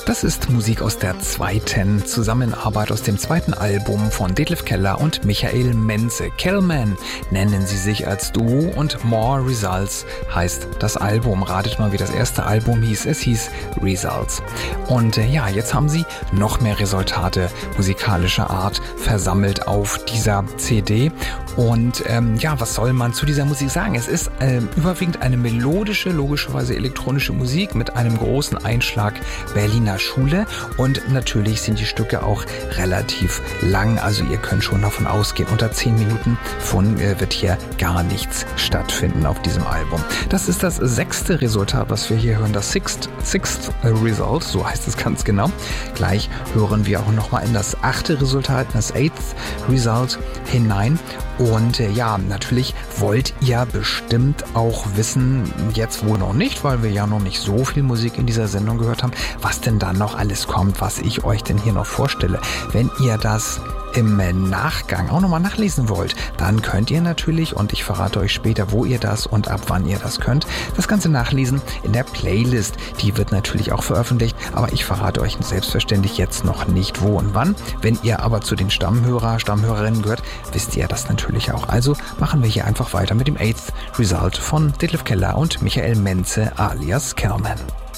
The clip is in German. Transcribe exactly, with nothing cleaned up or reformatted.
Das ist Musik aus der zweiten Zusammenarbeit aus dem zweiten Album von Detlef Keller und Michael Menze. Kellman nennen sie sich als Duo und More Results heißt das Album. Ratet mal, wie das erste Album hieß. Es hieß Results. Und äh, ja, jetzt haben sie noch mehr Resultate musikalischer Art versammelt auf dieser C D. Und ähm, ja, was soll man zu dieser Musik sagen? Es ist ähm, überwiegend eine melodische, logischerweise elektronische Musik mit einem großen Einschlag Berliner Schule. Und natürlich sind die Stücke auch relativ lang. Also ihr könnt schon davon ausgehen, unter zehn Minuten von äh, wird hier gar nichts stattfinden auf diesem Album. Das ist das sechste Resultat, was wir hier hören. Das Sixth, Sixth Result, so heißt es ganz genau. Gleich hören wir auch nochmal in das achte Resultat, das Eighth Result hinein. Und äh, ja, natürlich wollt ihr bestimmt auch wissen, jetzt wohl noch nicht, weil wir ja noch nicht so viel Musik in dieser Sendung gehört haben, was denn dann noch alles kommt, was ich euch denn hier noch vorstelle. Wenn ihr das im Nachgang auch nochmal nachlesen wollt, dann könnt ihr natürlich, und ich verrate euch später, wo ihr das und ab wann ihr das könnt, das Ganze nachlesen in der Playlist. Die wird natürlich auch veröffentlicht, aber ich verrate euch selbstverständlich jetzt noch nicht wo und wann. Wenn ihr aber zu den Stammhörer, Stammhörerinnen gehört, wisst ihr das natürlich auch. Also machen wir hier einfach weiter mit dem Eighth Result von Detlef Keller und Michael Menze alias Kellman.